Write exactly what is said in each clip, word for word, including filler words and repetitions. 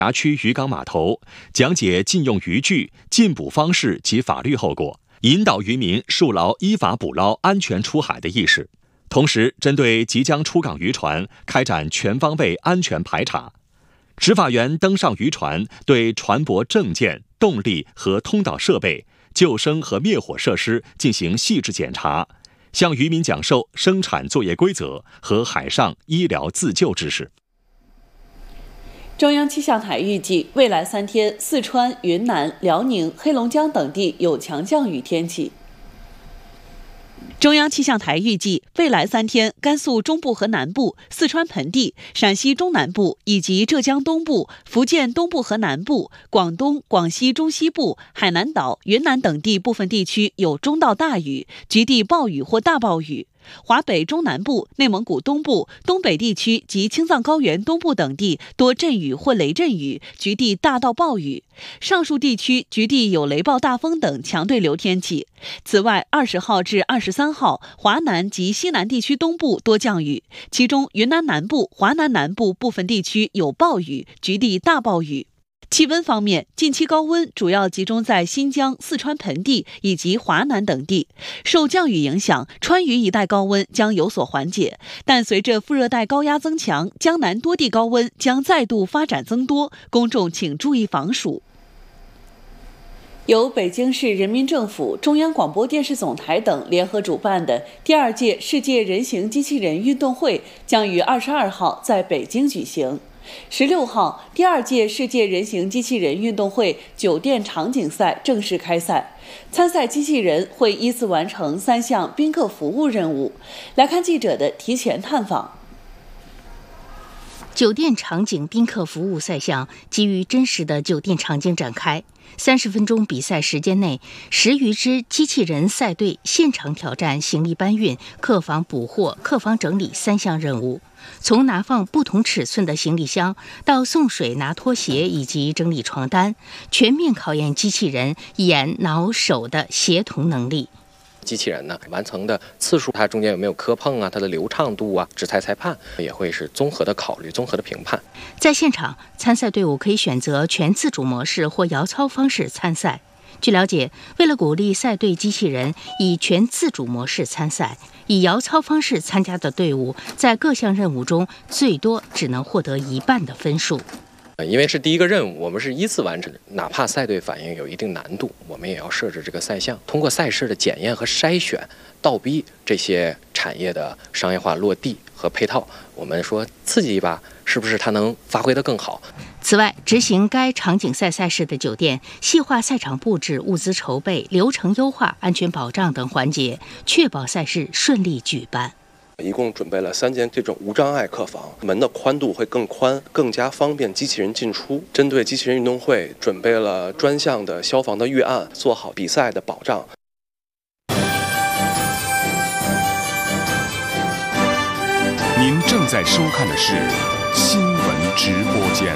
辖区渔港码头，讲解禁用渔具、禁捕方式及法律后果，引导渔民树牢依法捕捞、安全出海的意识。同时，针对即将出港渔船开展全方位安全排查。执法员登上渔船，对船舶证件、动力和通导设备、救生和灭火设施进行细致检查，向渔民讲授生产作业规则和海上医疗自救知识。 中央气象台预计，未来三天，四川、云南、辽宁、黑龙江等地有强降雨天气。中央气象台预计，未来三天，甘肃中部和南部、四川盆地、陕西中南部以及浙江东部、福建东部和南部、广东、广西中西部、海南岛、云南等地部分地区有中到大雨，局地暴雨或大暴雨。华北中南部、内蒙古东部、东北地区及青藏高原东部等地多阵雨或雷阵雨，局地大到暴雨。上述地区局地有雷暴大风等强对流天气。此外，二十号至二十三号，华南及西南地区东部多降雨，其中云南南部、华南南部部分地区有暴雨，局地大暴雨。气温方面，近期高温主要集中在新疆、四川盆地以及华南等地。受降雨影响，川渝一带高温将有所缓解，但随着副热带高压增强，江南多地高温将再度发展增多，公众请注意防暑。由北京市人民政府、中央广播电视总台等联合主办的第二届世界人形机器人运动会将于二十二号在北京举行。十六号，第二届世界人形机器人运动会酒店场景赛正式开赛，参赛机器人会依次完成三项宾客服务任务。来看记者的提前探访。 酒店场景宾客服务赛项基于真实的酒店场景展开。三十分钟比赛时间内，十余支机器人赛队现场挑战行李搬运、客房补货、客房整理三项任务。从拿放不同尺寸的行李箱到送水、拿拖鞋以及整理床单，全面考验机器人眼、脑、手的协同能力。 机器人呢完成的次数，它中间有没有磕碰啊，它的流畅度啊，指裁裁判也会是综合的考虑、综合的评判。 在现场，参赛队伍可以选择全自主模式或摇操方式参赛。据了解，为了鼓励赛队机器人以全自主模式参赛，以摇操方式参加的队伍在各项任务中最多只能获得一半的分数。 因为是第一个任务，我们是依次完成，哪怕赛队反应有一定难度，我们也要设置这个赛项，通过赛事的检验和筛选，倒逼这些产业的商业化落地和配套。我们说刺激一把，是不是它能发挥得更好？ 此外，执行该场景赛赛事的酒店细化赛场布置、物资筹备、流程优化、安全保障等环节，确保赛事顺利举办。 一共准备了三间这种无障碍客房，门的宽度会更宽，更加方便机器人进出。针对机器人运动会，准备了专项的消防的预案，做好比赛的保障。 您正在收看的是新闻直播间。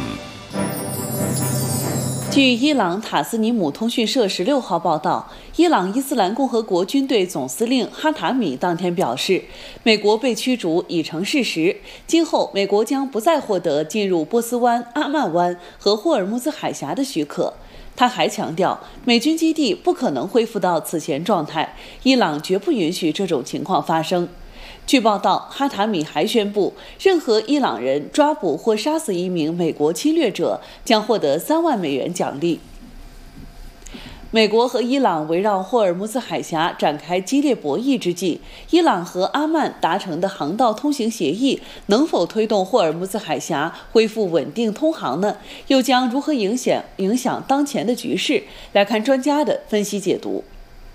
据伊朗塔斯尼姆通讯社十六号报道，伊朗伊斯兰共和国军队总司令哈塔米当天表示，美国被驱逐已成事实，今后美国将不再获得进入波斯湾、阿曼湾和霍尔木兹海峡的许可。他还强调，美军基地不可能恢复到此前状态，伊朗绝不允许这种情况发生。据报道，哈塔米还宣布，任何伊朗人抓捕或杀死一名美国侵略者将获得三万美元奖励。美国和伊朗围绕霍尔木兹海峡展开激烈博弈之际，伊朗和阿曼达成的航道通行协议能否推动霍尔木兹海峡恢复稳定通航呢？又将如何影响影响当前的局势？来看专家的分析解读。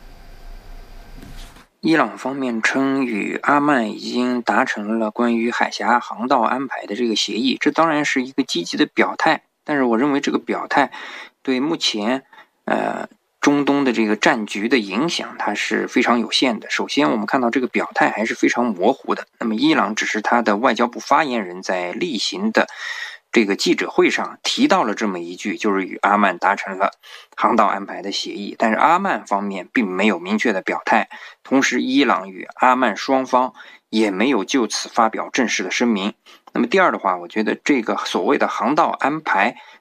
伊朗方面称，与阿曼已经达成了关于海峡航道安排的这个协议，这当然是一个积极的表态。但是我认为这个表态对目前呃中东的这个战局的影响，它是非常有限的。首先，我们看到这个表态还是非常模糊的。那么，伊朗只是他的外交部发言人在例行的这个记者会上提到了这么一句，就是与阿曼达成了航道安排的协议，但是阿曼方面并没有明确的表态。同时，伊朗与阿曼双方也没有就此发表正式的声明。那么第二的话，我觉得这个所谓的航道安排